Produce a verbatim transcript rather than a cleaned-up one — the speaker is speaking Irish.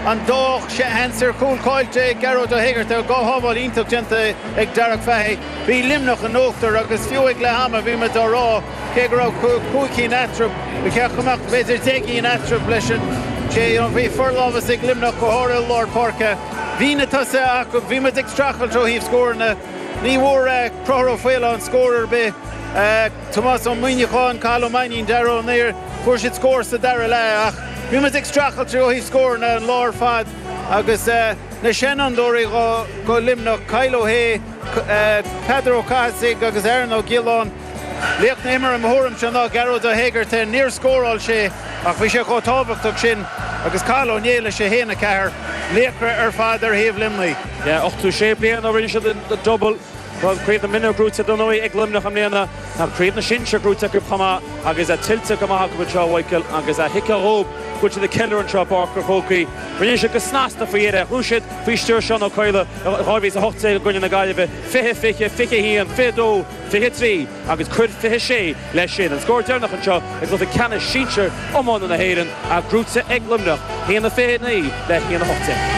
an dóch sé hensir cúl coilte Garrod O'Haggart ar go hábhal ionach genta ag Darach Fahey. Bhí limnach an nóachtar agus fiú ag le hama bhí me dó rá cé go raibh cúicín atrub bhí ceach chumach beidir déigín atrub leis an sé an bhí forlábhas ag limnach go háir Lord Parka. Bhí na tasa acu bhí me ag strachel tro híh scórna ní bhór Crothra Foiile an scórar be Tomás an Muinneáin Carlo Mainin Darrow near fuair siad scór sa dara le ach bhí me ag strachel tro híh scórna an Lord Fad agus na Shenandóirí go go limnach Kylo Hay Pedro Casig agus Erno Gillon Leach na immer am thuairm se ná Garrod O'Haggart te níor scóráil sé ach bhí sé go tábhachtach sin agus Carlo Néile sé héna ceathir léachra ar fad ar thaobh limnaí. Ja, ochtú sé bliain á rinne se den double Well, create the minute group to Dunoi, Eglim Nahamniana, have created the Shinsha group to Kupama, Agus a Tilta Kamahakucha Wakel, Agus a Hikarob, which is the killer and Chop Parker Hoki, Renisha Gasnasta for Yeda, Hushit, Fishter Shano Koila, Harvey's a hot sale going in the Gaiva, Fihe Fike, Fike he and Fido, Fihitri, Agus Crid Fihishe, Leshin, and scored down the Huncha, it was a can of Shinsha, Omon and the Hayden, a group to Eglim, he and the Fihe knee, that he and the hot sale.